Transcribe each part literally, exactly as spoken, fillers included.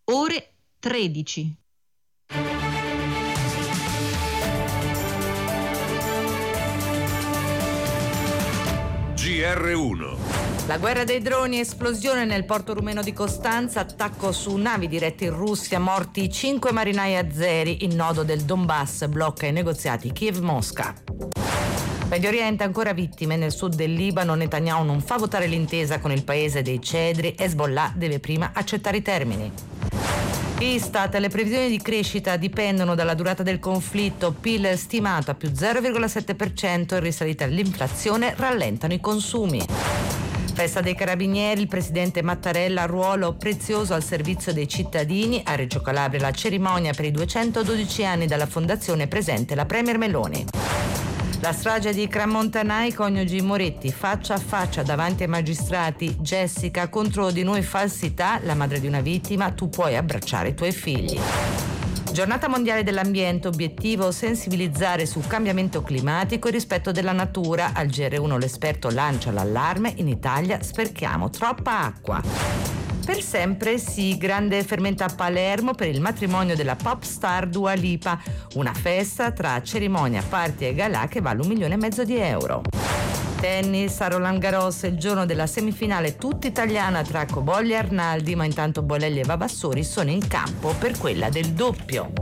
ore tredici. G R uno. La guerra dei droni, esplosione nel porto rumeno di Costanza, attacco su navi dirette in Russia, morti cinque marinai azeri, il nodo del Donbass blocca i negoziati Kiev-Mosca. Medio Oriente, ancora vittime nel sud del Libano, Netanyahu non fa votare l'intesa con il paese dei cedri, Hezbollah deve prima accettare i termini. Istat, le previsioni di crescita dipendono dalla durata del conflitto, P I L stimato a più zero virgola sette per cento e risalita l'inflazione rallentano i consumi. Festa dei Carabinieri, il presidente Mattarella, ruolo prezioso al servizio dei cittadini. A Reggio Calabria la cerimonia per i duecentododici anni dalla fondazione, presente la Premier Meloni. La strage di Cramontanai, coniugi Moretti faccia a faccia davanti ai magistrati. Jessica, contro di noi falsità, la madre di una vittima, tu puoi abbracciare i tuoi figli. Giornata mondiale dell'ambiente, obiettivo sensibilizzare sul cambiamento climatico e rispetto della natura. Al G R uno l'esperto lancia l'allarme, in Italia sperchiamo troppa acqua. Per sempre sì, grande fermenta a Palermo per il matrimonio della pop star Dua Lipa, una festa tra cerimonia, party e galà che vale un milione e mezzo di euro. Tennis a Roland Garros, il giorno della semifinale tutta italiana tra Cobolli e Arnaldi, ma intanto Bolelli e Vavassori sono in campo per quella del doppio.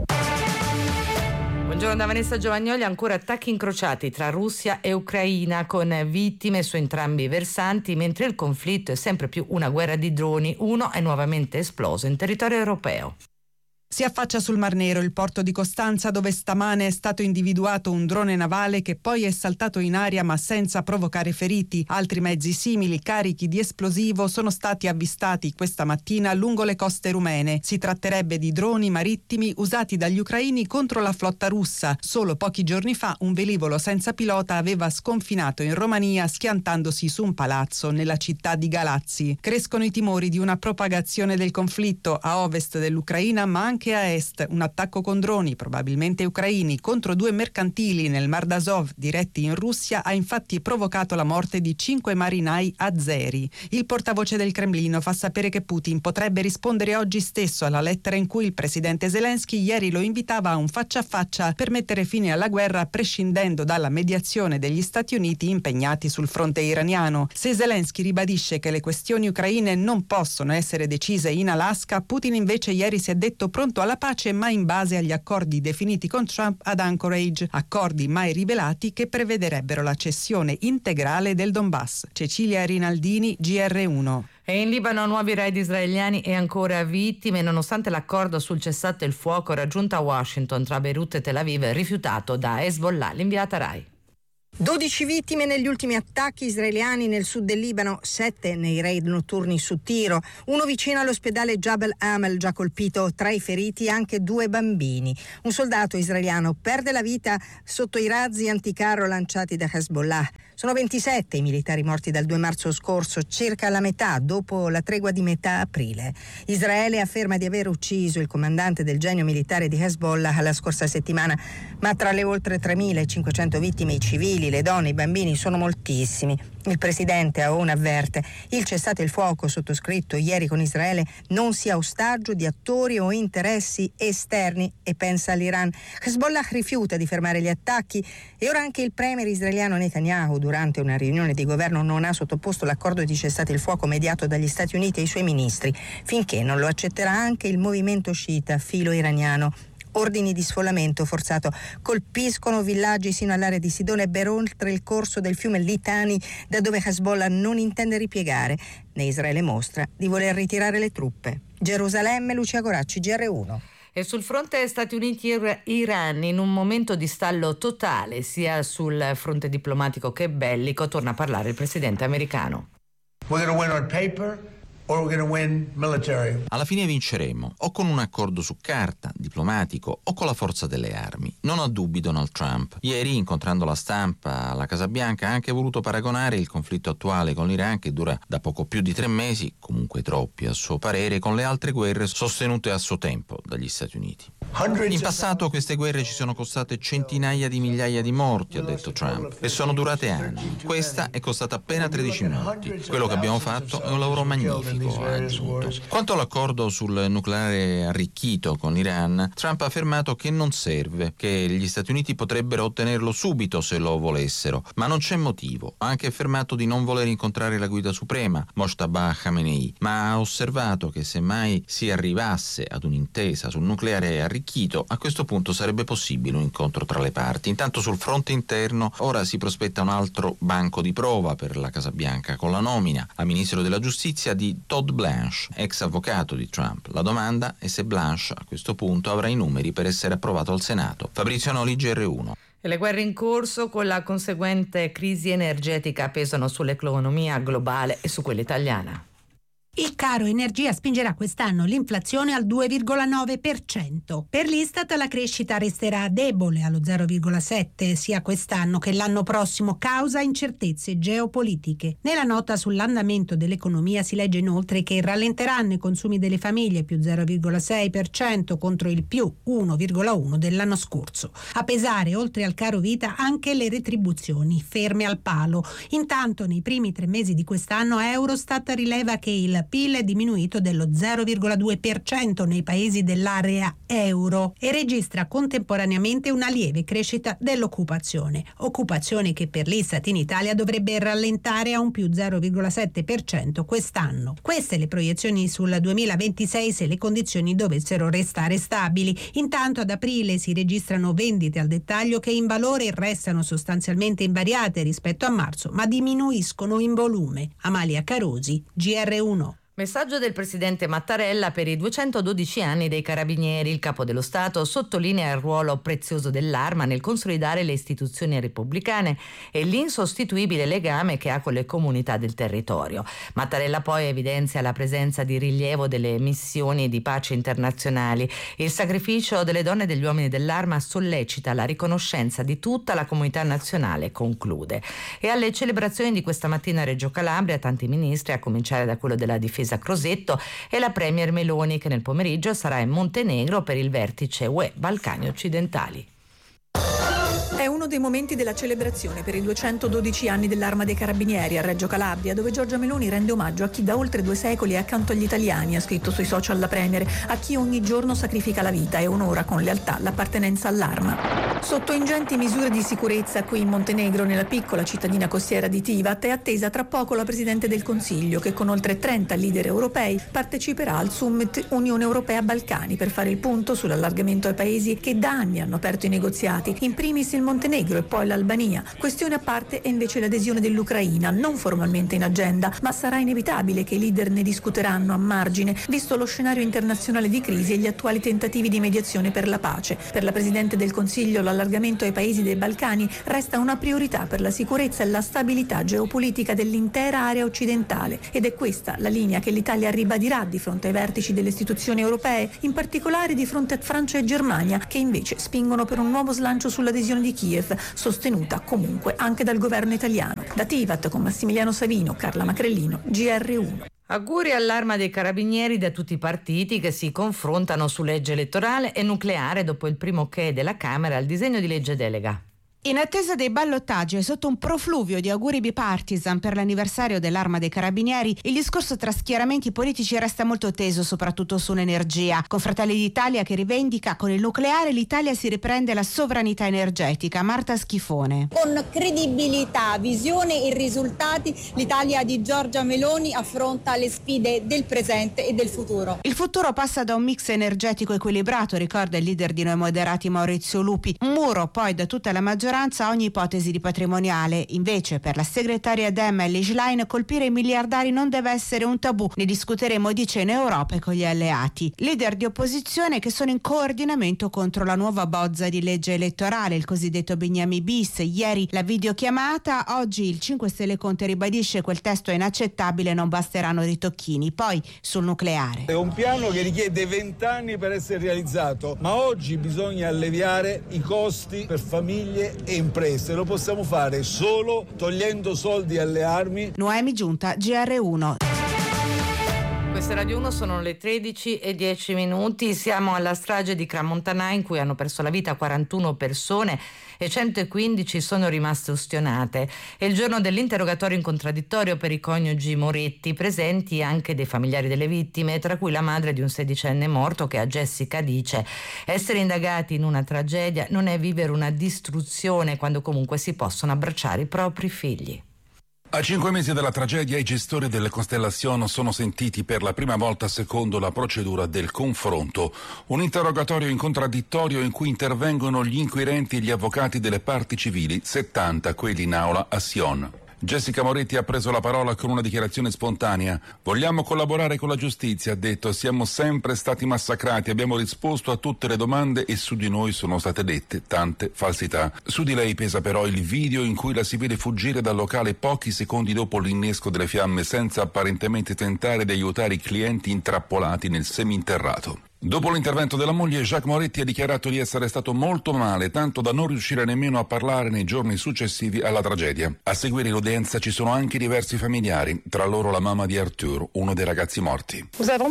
Buongiorno da Vanessa Giovagnoli. Ancora attacchi incrociati tra Russia e Ucraina con vittime su entrambi i versanti, mentre il conflitto è sempre più una guerra di droni. Uno è nuovamente esploso in territorio europeo. Si affaccia sul Mar Nero, il porto di Costanza, dove stamane è stato individuato un drone navale che poi è saltato in aria ma senza provocare feriti. Altri mezzi simili carichi di esplosivo sono stati avvistati questa mattina lungo le coste rumene. Si tratterebbe di droni marittimi usati dagli ucraini contro la flotta russa. Solo pochi giorni fa un velivolo senza pilota aveva sconfinato in Romania schiantandosi su un palazzo nella città di Galazzi. Crescono i timori di una propagazione del conflitto a ovest dell'Ucraina ma anche Anche a est, un attacco con droni, probabilmente ucraini, contro due mercantili nel Mar d'Azov diretti in Russia ha infatti provocato la morte di cinque marinai azeri. Il portavoce del Cremlino fa sapere che Putin potrebbe rispondere oggi stesso alla lettera in cui il presidente Zelensky ieri lo invitava a un faccia a faccia per mettere fine alla guerra prescindendo dalla mediazione degli Stati Uniti impegnati sul fronte iraniano. Se Zelensky ribadisce che le questioni ucraine non possono essere decise in Alaska, Putin invece ieri si è detto pronto alla pace ma in base agli accordi definiti con Trump ad Anchorage, accordi mai rivelati che prevederebbero la cessione integrale del Donbass. Cecilia Rinaldini, G R uno. E in Libano nuovi raid israeliani e ancora vittime, nonostante l'accordo sul cessate il fuoco raggiunto a Washington tra Beirut e Tel Aviv rifiutato da Hezbollah. L'inviata Rai. dodici vittime negli ultimi attacchi israeliani nel sud del Libano, sette nei raid notturni su Tiro, uno vicino all'ospedale Jabal Amel già colpito, tra i feriti anche due bambini. Un soldato israeliano perde la vita sotto i razzi anticarro lanciati da Hezbollah. Sono ventisette i militari morti dal due marzo scorso, circa la metà dopo la tregua di metà aprile. Israele afferma di aver ucciso il comandante del genio militare di Hezbollah la scorsa settimana, ma tra le oltre tremilacinquecento vittime i civili, le donne, i bambini sono moltissimi. Il presidente Aoun avverte: il cessate il fuoco sottoscritto ieri con Israele non sia ostaggio di attori o interessi esterni e pensa all'Iran. Hezbollah rifiuta di fermare gli attacchi e ora anche il premier israeliano Netanyahu durante una riunione di governo non ha sottoposto l'accordo di cessate il fuoco mediato dagli Stati Uniti ai suoi ministri finché non lo accetterà anche il movimento sciita filo iraniano. Ordini di sfollamento forzato colpiscono villaggi sino all'area di Sidone e ben oltre il corso del fiume Litani, da dove Hezbollah non intende ripiegare, né Israele mostra di voler ritirare le truppe. Gerusalemme, Lucia Goracci, G R uno. E sul fronte Stati Uniti-Iran, in un momento di stallo totale sia sul fronte diplomatico che bellico, torna a parlare il presidente americano. We're going to win on paper. Or we're gonna win military. Alla fine vinceremo, o con un accordo su carta, diplomatico, o con la forza delle armi. Non ho dubbi Donald Trump. Ieri, incontrando la stampa alla Casa Bianca, ha anche voluto paragonare il conflitto attuale con l'Iran, che dura da poco più di tre mesi, comunque troppi a suo parere, con le altre guerre sostenute a suo tempo dagli Stati Uniti. In passato queste guerre ci sono costate centinaia di migliaia di morti, ha detto Trump, e sono durate anni. Questa è costata appena tredici morti. Quello che abbiamo fatto è un lavoro magnifico, ha aggiunto. Quanto all'accordo sul nucleare arricchito con l'Iran, Trump ha affermato che non serve, che gli Stati Uniti potrebbero ottenerlo subito se lo volessero, ma non c'è motivo. Ha anche affermato di non voler incontrare la guida suprema, Mojtaba Khamenei, ma ha osservato che se mai si arrivasse ad un'intesa sul nucleare arricchito, a questo punto sarebbe possibile un incontro tra le parti. Intanto sul fronte interno ora si prospetta un altro banco di prova per la Casa Bianca con la nomina a ministro della giustizia di Todd Blanche, ex avvocato di Trump. La domanda è se Blanche a questo punto avrà i numeri per essere approvato al Senato. Fabrizio Noli, G R uno. E le guerre in corso con la conseguente crisi energetica pesano sull'economia globale e su quella italiana. Il caro energia spingerà quest'anno l'inflazione al due virgola nove per cento. Per l'Istat la crescita resterà debole allo zero virgola sette sia quest'anno che l'anno prossimo causa incertezze geopolitiche. Nella nota sull'andamento dell'economia si legge inoltre che rallenteranno i consumi delle famiglie più zero virgola sei per cento contro il più uno virgola uno dell'anno scorso. A pesare oltre al caro vita anche le retribuzioni ferme al palo. Intanto nei primi tre mesi di quest'anno Eurostat rileva che il P I L è diminuito dello zero virgola due per cento nei paesi dell'area euro e registra contemporaneamente una lieve crescita dell'occupazione. Occupazione che per l'Istat in Italia dovrebbe rallentare a un più zero virgola sette per cento quest'anno. Queste le proiezioni sul duemilaventisei se le condizioni dovessero restare stabili. Intanto ad aprile si registrano vendite al dettaglio che in valore restano sostanzialmente invariate rispetto a marzo, ma diminuiscono in volume. Amalia Carosi, G R uno. Messaggio del presidente Mattarella per i duecentododici anni dei Carabinieri. Il capo dello Stato sottolinea il ruolo prezioso dell'Arma nel consolidare le istituzioni repubblicane e l'insostituibile legame che ha con le comunità del territorio. Mattarella poi evidenzia la presenza di rilievo delle missioni di pace internazionali. Il sacrificio delle donne e degli uomini dell'Arma sollecita la riconoscenza di tutta la comunità nazionale, conclude. E alle celebrazioni di questa mattina a Reggio Calabria, tanti ministri, a cominciare da quello della difesa Crosetto e la premier Meloni, che nel pomeriggio sarà in Montenegro per il vertice U E Balcani occidentali. È uno dei momenti della celebrazione per i duecentododici anni dell'Arma dei Carabinieri a Reggio Calabria, dove Giorgia Meloni rende omaggio a chi da oltre due secoli è accanto agli italiani, ha scritto sui social la Premier, a chi ogni giorno sacrifica la vita e onora con lealtà l'appartenenza all'Arma. Sotto ingenti misure di sicurezza qui in Montenegro, nella piccola cittadina costiera di Tivat, è attesa tra poco la Presidente del Consiglio, che con oltre trenta leader europei parteciperà al Summit Unione Europea Balcani per fare il punto sull'allargamento ai paesi che da anni hanno aperto i negoziati, in primis il Montenegro e poi l'Albania. Questione a parte è invece l'adesione dell'Ucraina, non formalmente in agenda, ma sarà inevitabile che i leader ne discuteranno a margine, visto lo scenario internazionale di crisi e gli attuali tentativi di mediazione per la pace. Per la Presidente del Consiglio l'allargamento ai paesi dei Balcani resta una priorità per la sicurezza e la stabilità geopolitica dell'intera area occidentale, ed è questa la linea che l'Italia ribadirà di fronte ai vertici delle istituzioni europee, in particolare di fronte a Francia e Germania, che invece spingono per un nuovo slancio sull'adesione di Kiev, sostenuta comunque anche dal governo italiano. Da Tivat con Massimiliano Savino, Carla Macrellino, G R uno. Auguri all'Arma dei Carabinieri da tutti i partiti che si confrontano su legge elettorale e nucleare dopo il primo ok della Camera al disegno di legge delega. In attesa dei ballottaggi e sotto un profluvio di auguri bipartisan per l'anniversario dell'Arma dei Carabinieri, il discorso tra schieramenti politici resta molto teso, soprattutto sull'energia. Con Fratelli d'Italia che rivendica con il nucleare l'Italia si riprende la sovranità energetica. Marta Schifone. Con credibilità, visione e risultati l'Italia di Giorgia Meloni affronta le sfide del presente e del futuro. Il futuro passa da un mix energetico equilibrato, ricorda il leader di Noi Moderati Maurizio Lupi. Un muro poi da tutta la maggioranza a ogni ipotesi di patrimoniale. Invece per la segretaria Dem Elly Schlein colpire i miliardari non deve essere un tabù. Ne discuteremo, dice, in Europa e con gli alleati. Leader di opposizione che sono in coordinamento contro la nuova bozza di legge elettorale, il cosiddetto Bignami bis. Ieri la videochiamata, oggi il cinque Stelle Conte ribadisce quel testo è inaccettabile, non basteranno ritocchini. Poi sul nucleare. È un piano che richiede vent'anni per essere realizzato, ma oggi bisogna alleviare i costi per famiglie e imprese. Lo possiamo fare solo togliendo soldi alle armi. Noemi Giunta, G R uno. Questa è Radio uno, sono le tredici e dieci minuti. Siamo alla strage di Crans-Montana in cui hanno perso la vita quarantuno persone e centoquindici sono rimaste ustionate. È il giorno dell'interrogatorio in contraddittorio per i coniugi Moretti, presenti anche dei familiari delle vittime, tra cui la madre di un sedicenne morto che a Jessica dice: essere indagati in una tragedia non è vivere una distruzione quando comunque si possono abbracciare i propri figli. A cinque mesi dalla tragedia i gestori delle Constellation sono sentiti per la prima volta secondo la procedura del confronto, un interrogatorio in contraddittorio in cui intervengono gli inquirenti e gli avvocati delle parti civili, settanta quelli in aula a Sion. Jessica Moretti ha preso la parola con una dichiarazione spontanea. Vogliamo collaborare con la giustizia, ha detto. Siamo sempre stati massacrati, abbiamo risposto a tutte le domande e su di noi sono state dette tante falsità. Su di lei pesa però il video in cui la si vede fuggire dal locale pochi secondi dopo l'innesco delle fiamme senza apparentemente tentare di aiutare i clienti intrappolati nel seminterrato. Dopo l'intervento della moglie, Jacques Moretti ha dichiarato di essere stato molto male, tanto da non riuscire nemmeno a parlare nei giorni successivi alla tragedia. A seguire l'udienza ci sono anche diversi familiari, tra loro la mamma di Arthur, uno dei ragazzi morti.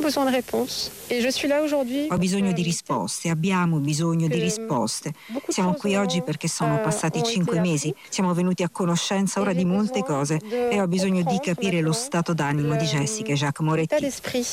Ho bisogno di risposte, abbiamo bisogno di risposte. Siamo qui oggi perché sono passati cinque mesi, siamo venuti a conoscenza ora di molte cose e ho bisogno di capire lo stato d'animo di Jessica e Jacques Moretti.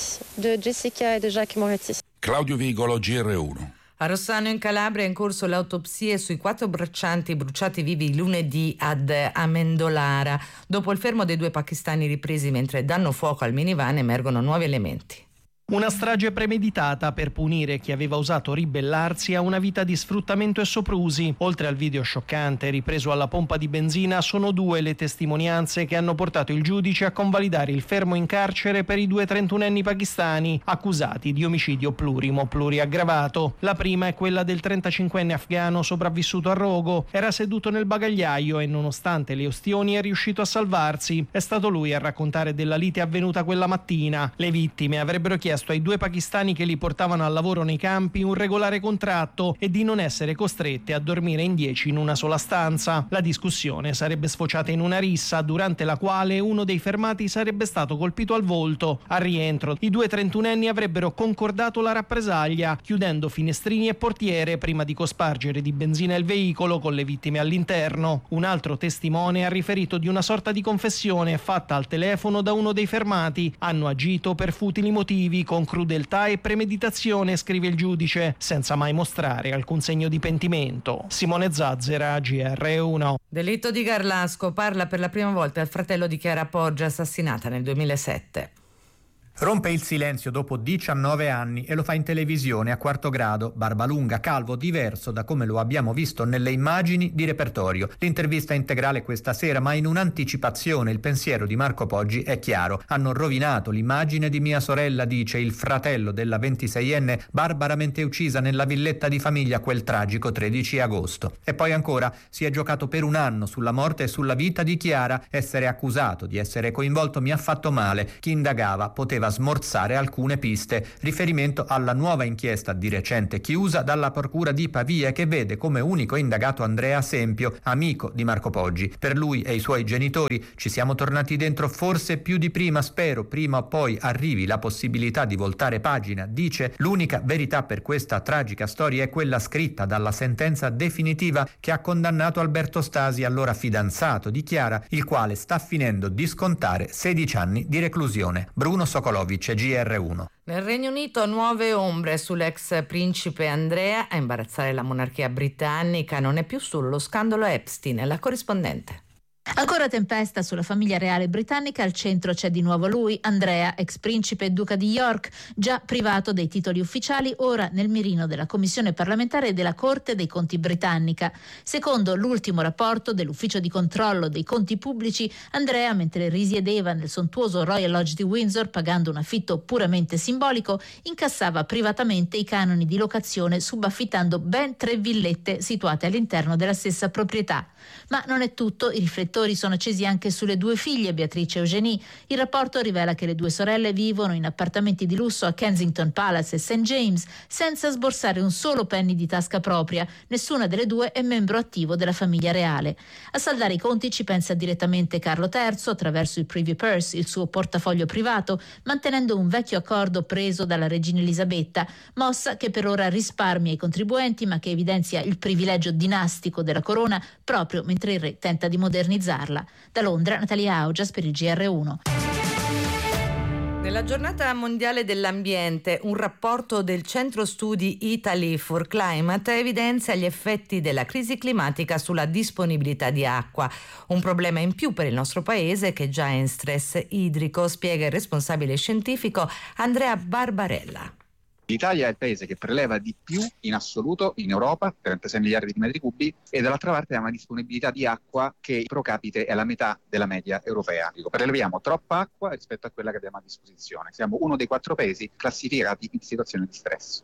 Claudio Vigolo, G R uno. A Rossano in Calabria è in corso l'autopsia sui quattro braccianti bruciati vivi lunedì ad Amendolara. Dopo il fermo dei due pakistani ripresi mentre danno fuoco al minivan emergono nuovi elementi. Una strage premeditata per punire chi aveva osato ribellarsi a una vita di sfruttamento e soprusi. Oltre al video scioccante ripreso alla pompa di benzina, sono due le testimonianze che hanno portato il giudice a convalidare il fermo in carcere per i due trentunenni pakistani accusati di omicidio plurimo pluriaggravato. La prima è quella del trentacinquenne afghano sopravvissuto a rogo. Era seduto nel bagagliaio e nonostante le ustioni è riuscito a salvarsi. È stato lui a raccontare della lite avvenuta quella mattina. Le vittime avrebbero chiesto ai due pakistani che li portavano al lavoro nei campi un regolare contratto e di non essere costrette a dormire in dieci in una sola stanza. La discussione sarebbe sfociata in una rissa durante la quale uno dei fermati sarebbe stato colpito al volto. Al rientro i due trentunenni avrebbero concordato la rappresaglia chiudendo finestrini e portiere prima di cospargere di benzina il veicolo con le vittime all'interno. Un altro testimone ha riferito di una sorta di confessione fatta al telefono da uno dei fermati. Hanno agito per futili motivi, con crudeltà e premeditazione, scrive il giudice, senza mai mostrare alcun segno di pentimento. Simone Zazzera, G R uno. Delitto di Garlasco, parla per la prima volta il fratello di Chiara Poggia, assassinata nel duemilasette. Rompe il silenzio dopo diciannove anni e lo fa in televisione a quarto grado, barba lunga, calvo, diverso da come lo abbiamo visto nelle immagini di repertorio. L'intervista integrale questa sera, ma in un'anticipazione il pensiero di Marco Poggi è chiaro. Hanno rovinato l'immagine di mia sorella, dice il fratello della ventiseienne barbaramente uccisa nella villetta di famiglia quel tragico tredici agosto. E poi ancora, si è giocato per un anno sulla morte e sulla vita di Chiara. Essere accusato di essere coinvolto mi ha fatto male. Chi indagava poteva smorzare alcune piste. Riferimento alla nuova inchiesta di recente chiusa dalla procura di Pavia che vede come unico indagato Andrea Sempio, amico di Marco Poggi. Per lui e i suoi genitori ci siamo tornati dentro forse più di prima, spero prima o poi arrivi la possibilità di voltare pagina, dice. L'unica verità per questa tragica storia è quella scritta dalla sentenza definitiva che ha condannato Alberto Stasi, allora fidanzato di Chiara, il quale sta finendo di scontare sedici anni di reclusione. Bruno Socolovic, G R uno. Nel Regno Unito nuove ombre sull'ex principe Andrea. A imbarazzare la monarchia britannica non è più solo lo scandalo Epstein. La corrispondente. Ancora tempesta sulla famiglia reale britannica, al centro c'è di nuovo lui, Andrea, ex principe e duca di York, già privato dei titoli ufficiali, ora nel mirino della Commissione parlamentare e della Corte dei Conti britannica. Secondo l'ultimo rapporto dell'Ufficio di controllo dei conti pubblici, Andrea, mentre risiedeva nel sontuoso Royal Lodge di Windsor, pagando un affitto puramente simbolico, incassava privatamente i canoni di locazione subaffittando ben tre villette situate all'interno della stessa proprietà. Ma non è tutto, i riflettori riflettori sono accesi anche sulle due figlie, Beatrice e Eugenie. Il rapporto rivela che le due sorelle vivono in appartamenti di lusso a Kensington Palace e Saint James senza sborsare un solo penny di tasca propria. Nessuna delle due è membro attivo della famiglia reale. A saldare i conti ci pensa direttamente Carlo terzo attraverso il Privy Purse, il suo portafoglio privato, mantenendo un vecchio accordo preso dalla regina Elisabetta, mossa che per ora risparmia i contribuenti ma che evidenzia il privilegio dinastico della corona proprio mentre il re tenta di modernizzarla. Da Londra, Natalia Augias per il G R uno. Nella giornata mondiale dell'ambiente, un rapporto del Centro Studi Italy for Climate evidenzia gli effetti della crisi climatica sulla disponibilità di acqua. Un problema in più per il nostro paese che già è in stress idrico, spiega il responsabile scientifico Andrea Barbarella. L'Italia è il paese che preleva di più in assoluto in Europa, trentasei miliardi di metri cubi, e dall'altra parte ha una disponibilità di acqua che pro capite è la metà della media europea. Preleviamo troppa acqua rispetto a quella che abbiamo a disposizione. Siamo uno dei quattro paesi classificati in situazione di stress.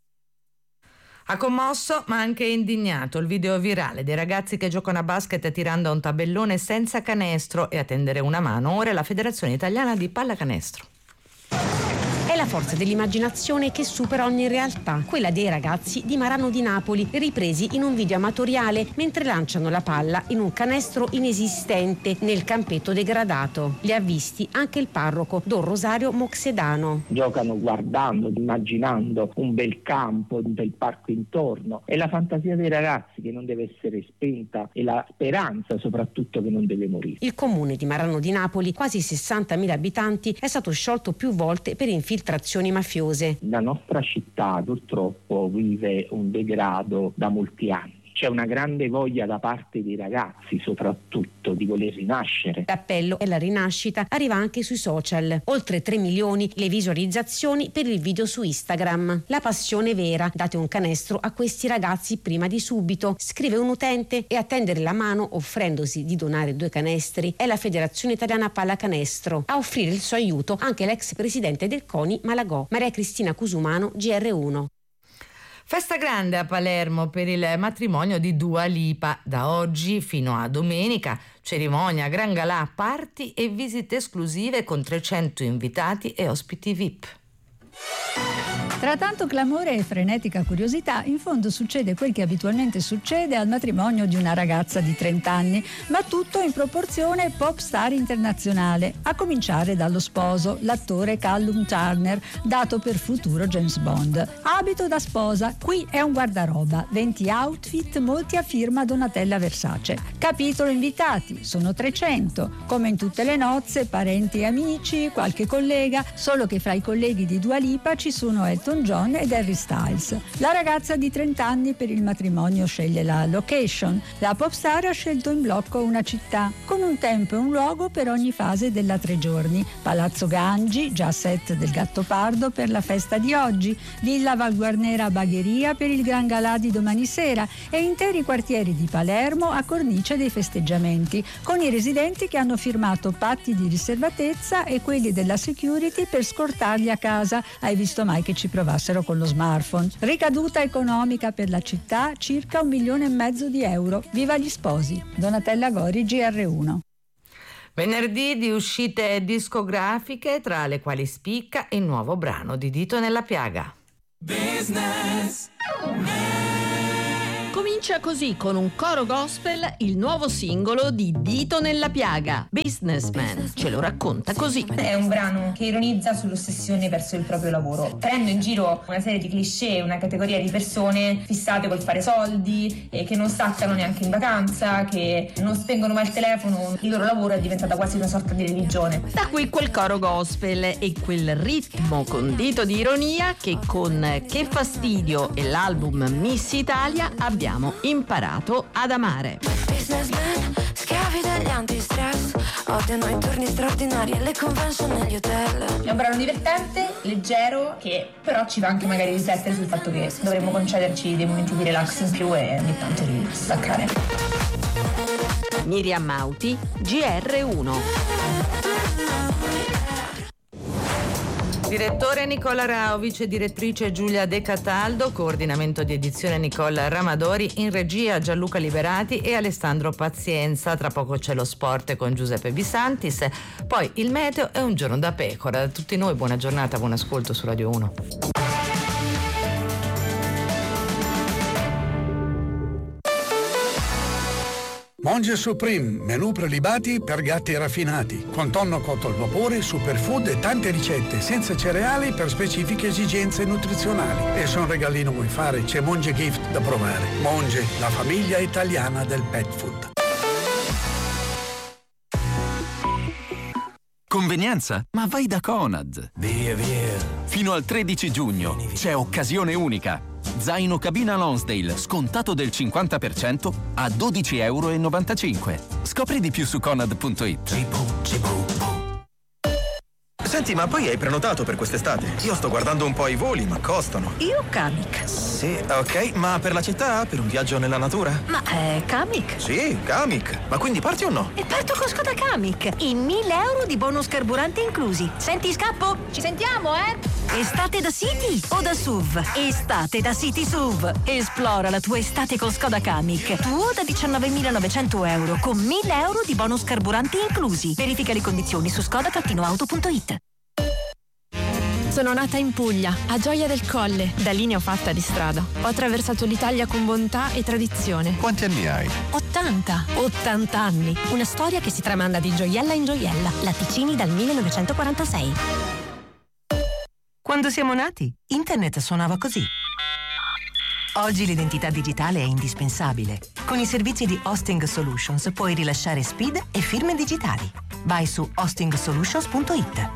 Ha commosso ma anche indignato il video virale dei ragazzi che giocano a basket tirando a un tabellone senza canestro, e a tendere una mano ora è la Federazione Italiana di Pallacanestro. È la forza dell'immaginazione che supera ogni realtà, quella dei ragazzi di Marano di Napoli, ripresi in un video amatoriale mentre lanciano la palla in un canestro inesistente nel campetto degradato. Li ha visti anche il parroco Don Rosario Moxedano. Giocano guardando, immaginando un bel campo, un bel parco intorno. È la fantasia dei ragazzi che non deve essere spenta e la speranza soprattutto che non deve morire. Il comune di Marano di Napoli, quasi sessantamila abitanti, è stato sciolto più volte per infiltrazioni mafiose. La nostra città purtroppo vive un degrado da molti anni. C'è una grande voglia da parte dei ragazzi soprattutto di voler rinascere. L'appello e la rinascita arriva anche sui social. Oltre tre milioni le visualizzazioni per il video su Instagram. La passione vera, date un canestro a questi ragazzi prima di subito, scrive un utente, e a tendere la mano offrendosi di donare due canestri è la Federazione Italiana Pallacanestro. A offrire il suo aiuto anche l'ex presidente del CONI Malagò, Maria Cristina Cusumano, G R uno. Festa grande a Palermo per il matrimonio di Dua Lipa. Da oggi fino a domenica, cerimonia, gran galà, party e visite esclusive con trecento invitati e ospiti V I P. Tra tanto clamore e frenetica curiosità, in fondo succede quel che abitualmente succede al matrimonio di una ragazza di trenta anni, ma tutto in proporzione pop star internazionale, a cominciare dallo sposo, l'attore Callum Turner, dato per futuro James Bond. Abito da sposa, qui è un guardaroba, venti outfit, molti a firma Donatella Versace. Capitolo invitati, sono trecento, come in tutte le nozze, parenti e amici, qualche collega, solo che fra i colleghi di Dua Lipa ci sono Elton John ed Harry Styles. La ragazza di trenta anni per il matrimonio sceglie la location. La popstar ha scelto in blocco una città, con un tempo e un luogo per ogni fase della tre giorni. Palazzo Gangi, già set del Gattopardo per la festa di oggi, Villa Valguarnera Bagheria per il Gran Galà di domani sera e interi quartieri di Palermo a cornice dei festeggiamenti, con i residenti che hanno firmato patti di riservatezza e quelli della security per scortarli a casa. Hai visto mai che ci provassero con lo smartphone? Ricaduta economica per la città circa un milione e mezzo di euro. Viva gli sposi. Donatella Gori, G R uno. Venerdì di uscite discografiche, tra le quali spicca il nuovo brano di Dito nella Piaga. Business. Comincia così con un coro gospel il nuovo singolo di Dito nella Piaga, Businessman. Ce lo racconta così. È un brano che ironizza sull'ossessione verso il proprio lavoro, prende in giro una serie di cliché, una categoria di persone fissate col fare soldi e che non staccano neanche in vacanza, che non spengono mai il telefono. Il loro lavoro è diventata quasi una sorta di religione. Da qui quel coro gospel e quel ritmo con dito di ironia che con Che fastidio e l'album Miss Italia abbiamo imparato ad amare. Businessman, schiavi degli antistress, odiano i turni straordinari e le convention negli hotel. È un brano divertente, leggero, che però ci fa anche magari riflettere sul fatto che dovremmo concederci dei momenti di relax in più e ogni tanto di staccare. Miriam Mauti, G R uno. Direttore Nicola Rao, vice direttrice Giulia De Cataldo, coordinamento di edizione Nicola Ramadori, in regia Gianluca Liberati e Alessandro Pazienza. Tra poco c'è lo sport con Giuseppe Bisantis, poi il meteo e un giorno da pecora. A tutti noi buona giornata, buon ascolto su Radio uno. Monge Supreme, menù prelibati per gatti raffinati, con tonno cotto al vapore, superfood e tante ricette senza cereali per specifiche esigenze nutrizionali. E se un regalino vuoi fare, c'è Monge Gift da provare. Monge, la famiglia italiana del pet food. Convenienza? Ma vai da Conad. Via, via. Fino al tredici giugno c'è occasione unica. Zaino cabina Lonsdale scontato del cinquanta per cento a dodici virgola novantacinque euro. Scopri di più su conad punto it. Senti, ma poi hai prenotato per quest'estate? Io sto guardando un po' i voli, ma costano. Io Kamiq. Sì, ok, ma per la città? Per un viaggio nella natura? Ma è Kamiq? Sì, Kamiq. Ma quindi parti o no? E parto con Skoda Kamiq. In mille euro di bonus carburante inclusi. Senti, scappo? Ci sentiamo, eh? Estate da City o da S U V? Estate da City S U V. Esplora la tua estate con Skoda Kamiq. Tuo da diciannovemilanovecento euro con mille euro di bonus carburante inclusi. Verifica le condizioni su skoda auto punto it. Sono nata in Puglia, a Gioia del Colle. Da lì ne ho fatta di strada. Ho attraversato l'Italia con bontà e tradizione. Quanti anni hai? ottanta. ottanta anni. Una storia che si tramanda di gioiella in gioiella. Latticini dal millenovecentoquarantasei. Quando siamo nati, internet suonava così. Oggi l'identità digitale è indispensabile. Con i servizi di Hosting Solutions puoi rilasciare S P I D e firme digitali. Vai su hosting solutions punto it.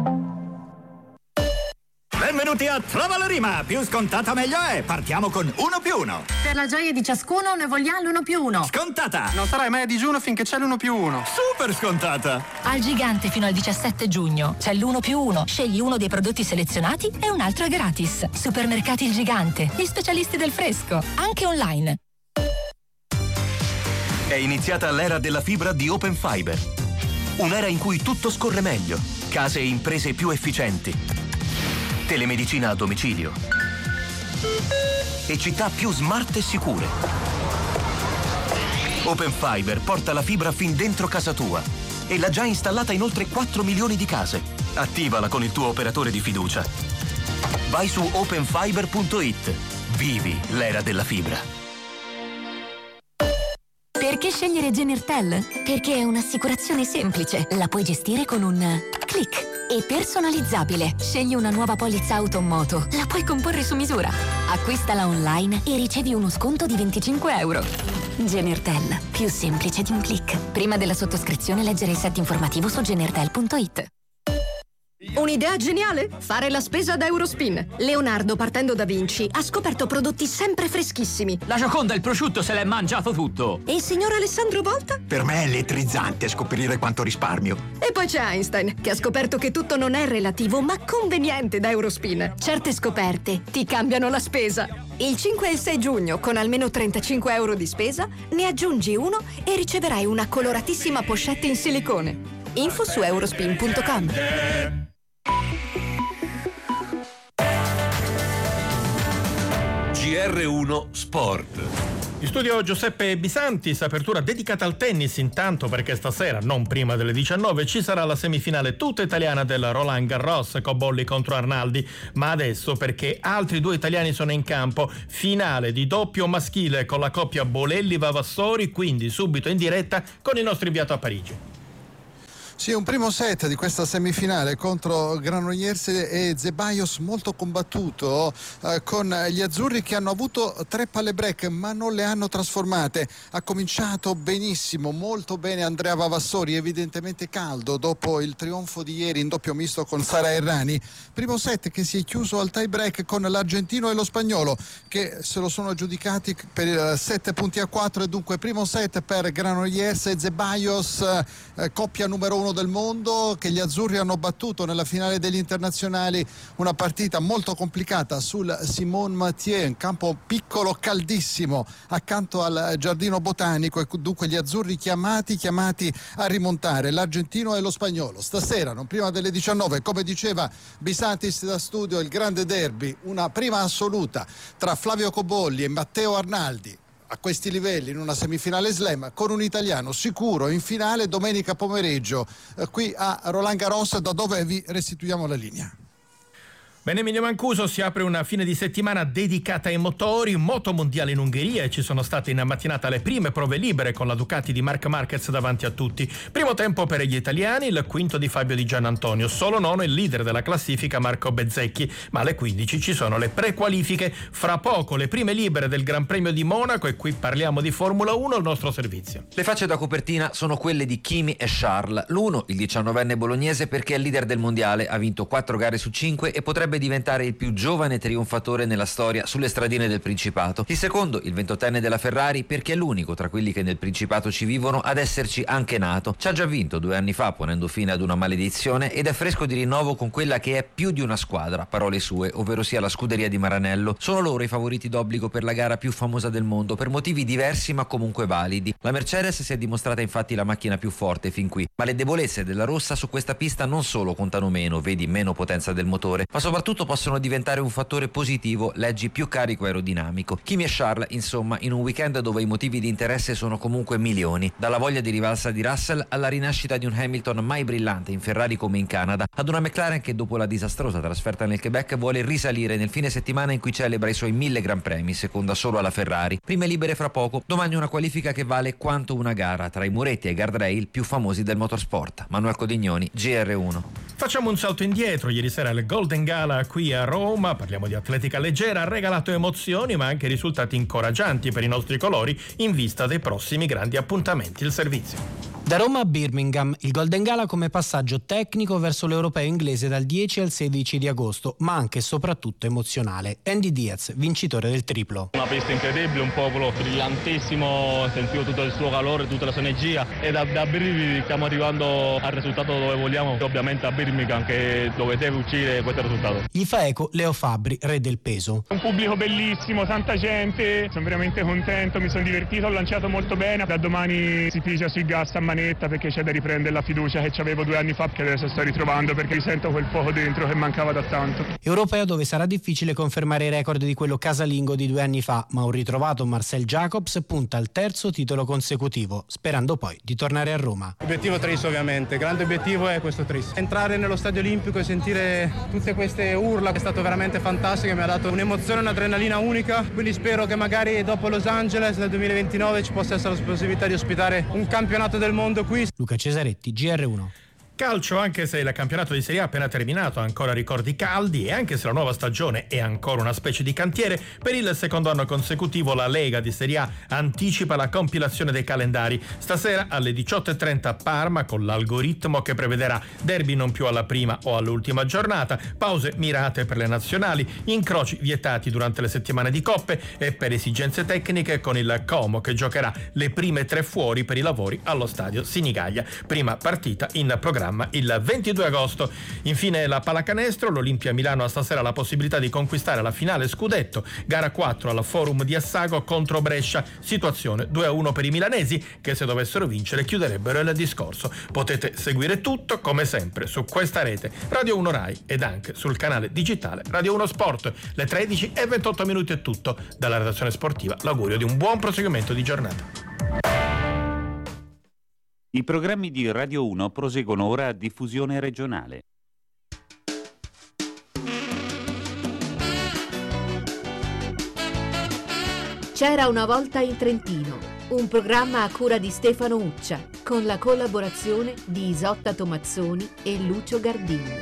Benvenuti a Trova la Rima! Più scontata meglio è! Partiamo con uno più uno! Per la gioia di ciascuno ne vogliamo l'uno più uno. Scontata! Non sarai mai a digiuno finché c'è l'uno più uno. Super scontata! Al Gigante fino al diciassette giugno c'è l'uno più uno. Scegli uno dei prodotti selezionati e un altro è gratis. Supermercati Il Gigante, gli specialisti del fresco, anche online. È iniziata l'era della fibra di Open Fiber. Un'era in cui tutto scorre meglio, case e imprese più efficienti, telemedicina a domicilio e città più smart e sicure. Open Fiber porta la fibra fin dentro casa tua e l'ha già installata in oltre quattro milioni di case. Attivala con il tuo operatore di fiducia. Vai su open fiber punto it. Vivi l'era della fibra. Perché scegliere Genertel? Perché è un'assicurazione semplice. La puoi gestire con un click. E personalizzabile. Scegli una nuova polizza auto o moto. La puoi comporre su misura. Acquistala online e ricevi uno sconto di venticinque euro. Genertel. Più semplice di un click. Prima della sottoscrizione leggere il set informativo su genertel punto it. Un'idea geniale? Fare la spesa da Eurospin. Leonardo, partendo da Vinci, ha scoperto prodotti sempre freschissimi. La Gioconda il prosciutto se l'è mangiato tutto. E il signor Alessandro Volta? Per me è elettrizzante scoprire quanto risparmio. E poi c'è Einstein, che ha scoperto che tutto non è relativo, ma conveniente da Eurospin. Certe scoperte ti cambiano la spesa. Il cinque e il sei giugno, con almeno trentacinque euro di spesa, ne aggiungi uno e riceverai una coloratissima pochette in silicone. Info su eurospin punto com. G R uno Sport. In studio Giuseppe Bisantis, apertura dedicata al tennis, intanto perché stasera, non prima delle diciannove, ci sarà la semifinale tutta italiana del Roland Garros, Cobolli contro Arnaldi, ma adesso perché altri due italiani sono in campo, finale di doppio maschile con la coppia Bolelli-Vavassori, quindi subito in diretta con il nostro inviato a Parigi. Sì, un primo set di questa semifinale contro Granollers e Zeballos molto combattuto, eh, con gli azzurri che hanno avuto tre palle break ma non le hanno trasformate. Ha cominciato benissimo, molto bene Andrea Vavassori, evidentemente caldo dopo il trionfo di ieri in doppio misto con Sara Errani. Primo set che si è chiuso al tie break con l'argentino e lo spagnolo che se lo sono aggiudicati per sette punti a quattro, e dunque primo set per Granollers e Zeballos, eh, coppia numero uno uno del mondo, che gli azzurri hanno battuto nella finale degli internazionali, una partita molto complicata sul Simone Mathieu, un campo piccolo caldissimo accanto al giardino botanico, e dunque gli azzurri chiamati chiamati a rimontare, l'argentino e lo spagnolo. Stasera, non prima delle diciannove, come diceva Bisantis da studio, il grande derby, una prima assoluta tra Flavio Cobolli e Matteo Arnaldi. A questi livelli, in una semifinale slam, con un italiano sicuro in finale domenica pomeriggio eh, qui a Roland Garros, da dove vi restituiamo la linea. Bene, Emilio Mancuso, si apre una fine di settimana dedicata ai motori, moto mondiale in Ungheria, e ci sono state in mattinata le prime prove libere con la Ducati di Marc Marquez davanti a tutti. Primo tempo per gli italiani, il quinto di Fabio Di Giannantonio, solo nono il leader della classifica Marco Bezzecchi, ma alle quindici ci sono le prequalifiche, fra poco le prime libere del Gran Premio di Monaco, e qui parliamo di Formula uno al nostro servizio. Le facce da copertina sono quelle di Kimi e Charles, l'uno il diciannovenne bolognese perché è il leader del mondiale, ha vinto quattro gare su cinque e potrebbe diventare il più giovane trionfatore nella storia sulle stradine del Principato. Il secondo, il ventottenne della Ferrari, perché è l'unico tra quelli che nel Principato ci vivono ad esserci anche nato. Ci ha già vinto due anni fa ponendo fine ad una maledizione ed è fresco di rinnovo con quella che è più di una squadra, parole sue, ovvero sia la scuderia di Maranello. Sono loro i favoriti d'obbligo per la gara più famosa del mondo, per motivi diversi ma comunque validi. La Mercedes si è dimostrata infatti la macchina più forte fin qui, ma le debolezze della rossa su questa pista non solo contano meno, vedi meno potenza del motore, ma soprattutto possono diventare un fattore positivo, leggi più carico aerodinamico. Kimi e Charles, insomma, in un weekend dove i motivi di interesse sono comunque milioni, dalla voglia di rivalsa di Russell alla rinascita di un Hamilton mai brillante in Ferrari come in Canada, ad una McLaren che dopo la disastrosa trasferta nel Quebec vuole risalire nel fine settimana in cui celebra i suoi mille Gran Premi, seconda solo alla Ferrari. Prime libere fra poco, domani una qualifica che vale quanto una gara tra i muretti e i guardrail più famosi del motorsport. Manuel Codignoni, G R uno. Facciamo un salto indietro. Ieri sera il Golden Gala qui a Roma, parliamo di atletica leggera, ha regalato emozioni ma anche risultati incoraggianti per i nostri colori in vista dei prossimi grandi appuntamenti. Il servizio. Da Roma a Birmingham, il Golden Gala come passaggio tecnico verso l'europeo inglese dal dieci al sedici di agosto, ma anche e soprattutto emozionale. Andy Diaz, vincitore del triplo. Una pista incredibile, un popolo brillantissimo, sentivo tutto il suo calore, tutta la sua energia, e da, da brividi stiamo arrivando al risultato dove vogliamo, ovviamente a Birmingham, che dove deve uscire questo risultato. Gli fa eco Leo Fabbri, re del peso. Un pubblico bellissimo, tanta gente, sono veramente contento, mi sono divertito, ho lanciato molto bene. Da domani si pigia sui gas a manetta perché c'è da riprendere la fiducia che avevo due anni fa, che adesso sto ritrovando perché risento quel poco dentro che mancava da tanto. Europeo dove sarà difficile confermare i record di quello casalingo di due anni fa, ma un ritrovato Marcel Jacobs punta al terzo titolo consecutivo, sperando poi di tornare a Roma. Obiettivo triste ovviamente, grande obiettivo è questo triste. Entrare nello stadio olimpico e sentire tutte queste urla è stato veramente fantastico, mi ha dato un'emozione, un'adrenalina unica, quindi spero che magari dopo Los Angeles nel duemilaventinove ci possa essere la possibilità di ospitare un campionato del mondo qui. Luca Cesaretti, G R uno. Calcio, anche se il campionato di Serie A appena terminato ha ancora ricordi caldi, e anche se la nuova stagione è ancora una specie di cantiere, per il secondo anno consecutivo la Lega di Serie A anticipa la compilazione dei calendari. Stasera alle diciotto e trenta a Parma, con l'algoritmo che prevederà derby non più alla prima o all'ultima giornata, pause mirate per le nazionali, incroci vietati durante le settimane di coppe e per esigenze tecniche con il Como che giocherà le prime tre fuori per i lavori allo stadio Sinigaglia. Prima partita in programma il ventidue agosto. Infine la pallacanestro, l'Olimpia Milano ha stasera la possibilità di conquistare la finale scudetto, gara quattro al Forum di Assago contro Brescia, situazione due a uno per i milanesi che se dovessero vincere chiuderebbero il discorso. Potete seguire tutto come sempre su questa rete Radio uno Rai ed anche sul canale digitale Radio uno Sport. Le tredici e ventotto minuti è tutto dalla redazione sportiva, l'augurio di un buon proseguimento di giornata. I programmi di Radio uno proseguono ora a diffusione regionale. C'era una volta in Trentino, un programma a cura di Stefano Uccia, con la collaborazione di Isotta Tomazzoni e Lucio Gardini.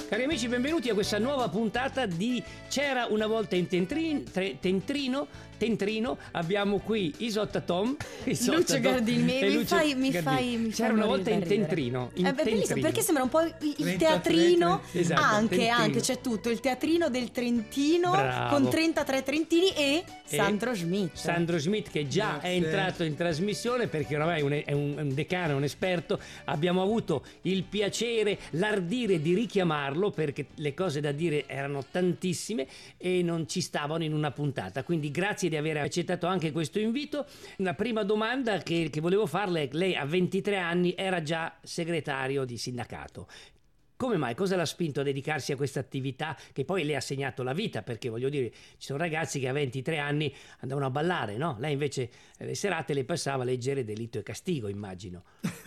Cari amici, benvenuti a questa nuova puntata di C'era una volta in Tentrin, tre, Tentrino, Tentrino. Abbiamo qui Isotta Tom, Isotta Lucio Tom Gardini, e mi Lucio fai, mi Gardini. fai, mi C'era fai una volta in ridere. Tentrino. In È bellissimo Tentrino. perché sembra un po' il trenta, teatrino, trenta, esatto, anche, Tentrino. anche c'è tutto, il teatrino del Trentino. Bravo. Con trentatré trentini e, E Sandro Schmidt. Sandro Schmidt che già Grazie. è entrato in trasmissione perché oramai è un, è un, è un decano, è un esperto. Abbiamo avuto il piacere, l'ardire di richiamarlo perché le cose da dire erano tantissime e non ci stavano in una puntata, quindi grazie di aver accettato anche questo invito. La prima domanda che, che volevo farle è: lei a ventitré anni era già segretario di sindacato. Come mai? Cosa l'ha spinto a dedicarsi a questa attività che poi le ha segnato la vita? Perché voglio dire, ci sono ragazzi che a ventitré anni andavano a ballare, no? Lei invece le serate le passava a leggere Delitto e Castigo, immagino.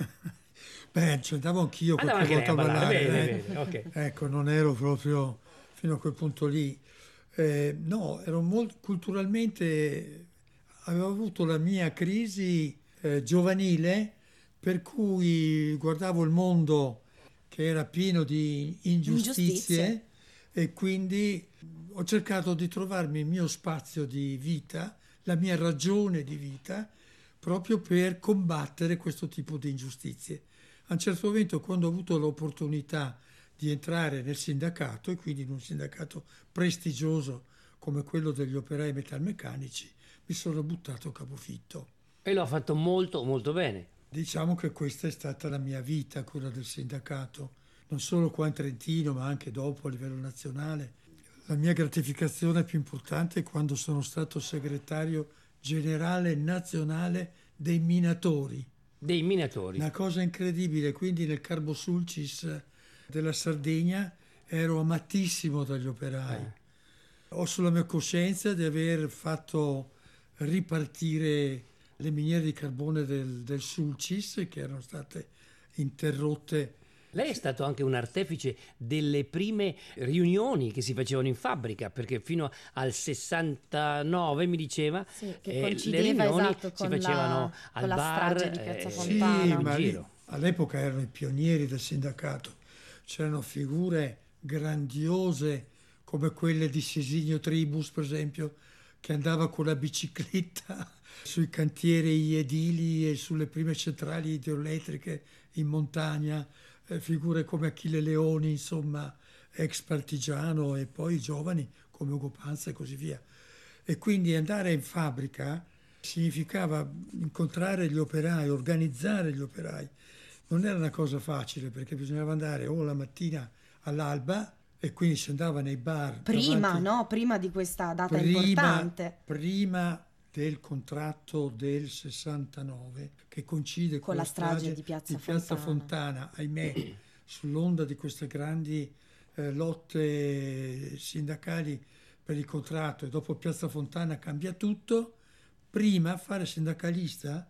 Beh, ci andavo anch'io qualche Andava anche volta a lei a ballare, ballare. bene, eh. bene, ok. Ecco, non ero proprio fino a quel punto lì. Eh, no, ero molto culturalmente, avevo avuto la mia crisi eh, giovanile, per cui guardavo il mondo che era pieno di ingiustizie, Ingiustizie. e quindi ho cercato di trovarmi il mio spazio di vita, la mia ragione di vita, proprio per combattere questo tipo di ingiustizie. A un certo momento, quando ho avuto l'opportunità di entrare nel sindacato, e quindi in un sindacato prestigioso come quello degli operai metalmeccanici, mi sono buttato a capofitto. E lo ha fatto molto, molto bene. Diciamo che questa è stata la mia vita, quella del sindacato, non solo qua in Trentino, ma anche dopo a livello nazionale. La mia gratificazione più importante è quando sono stato segretario generale nazionale dei minatori. Dei minatori. Una cosa incredibile, quindi nel Carbo Sulcis della Sardegna ero amatissimo dagli operai. Eh. Ho sulla mia coscienza di aver fatto ripartire le miniere di carbone del, del Sulcis, che erano state interrotte. Lei è stato anche un artefice delle prime riunioni che si facevano in fabbrica, perché fino al sessantanove mi diceva Sì, che eh, le coincideva, riunioni esatto, si con facevano la- al con la bar, strage di Piazza eh, Fontana. Sì, in ma lì, giro. all'epoca erano i pionieri del sindacato. C'erano figure grandiose come quelle di Sisinio Tribus, per esempio, che andava con la bicicletta sui cantieri edili e sulle prime centrali idroelettriche in montagna, eh, figure come Achille Leoni, insomma, ex partigiano, e poi giovani come Ugo Panza e così via. E quindi andare in fabbrica significava incontrare gli operai, organizzare gli operai. Non era una cosa facile, perché bisognava andare o la mattina all'alba, e quindi si andava nei bar. Prima, davanti- no? Prima di questa data prima, importante. prima del contratto del sessantanove, che coincide Con la strage di Piazza Fontana. Fontana. Ahimè, sull'onda di queste grandi eh, lotte sindacali per il contratto, e dopo Piazza Fontana cambia tutto. Prima fare sindacalista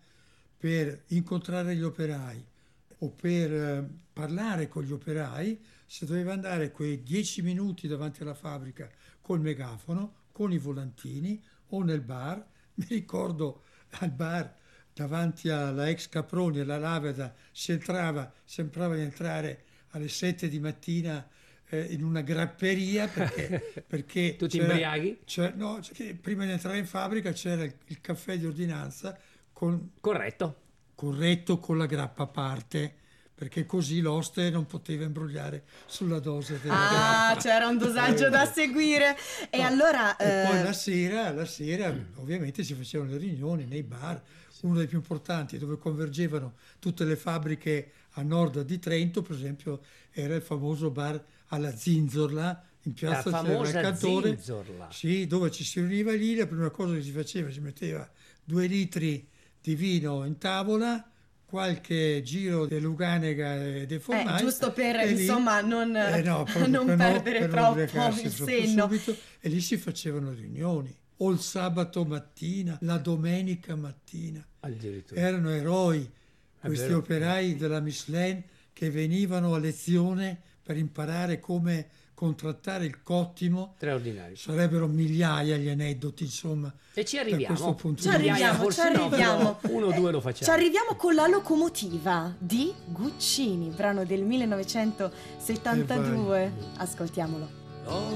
per incontrare gli operai o per eh, parlare con gli operai, si doveva andare quei dieci minuti davanti alla fabbrica col megafono, con i volantini, o nel bar. Mi ricordo al bar davanti alla ex Caproni, alla Laveda, si entrava, sembrava di entrare alle sette di mattina eh, in una grapperia, perché, perché Tutti c'era- imbriaghi? c'era- no, c'è- prima di entrare in fabbrica c'era il, il caffè di ordinanza con, corretto. corretto con la grappa a parte, perché così l'oste non poteva imbrogliare sulla dose della Ah, grappa. c'era un dosaggio da seguire. E No. allora... E poi eh, la sera, la sera ovviamente si facevano le riunioni nei bar, uno dei più importanti, dove convergevano tutte le fabbriche a nord di Trento, per esempio era il famoso bar alla Zinzorla, in piazza La c'era famosa il Cantore, Zinzorla. sì, dove ci si riuniva lì. La prima cosa che si faceva, si metteva due litri di vino in tavola, qualche giro di Luganega e dei formaggi. Eh, giusto per, e lì- insomma, non- eh no, proprio non per perdere per non troppo ubriacarsi il troppo senno. subito. E lì si facevano riunioni, o il sabato mattina, la domenica mattina. Addirittura. Erano eroi È questi vero. operai della Michelin che venivano a lezione per imparare come contrattare il Cottimo. Straordinario. Sarebbero migliaia gli aneddoti, insomma. E ci da arriviamo. questo punto Ci di vista. arriviamo, Forse ci no, arriviamo. però uno o due lo facciamo. Ci arriviamo con La locomotiva di Guccini, brano del millenovecentosettantadue. Ascoltiamolo.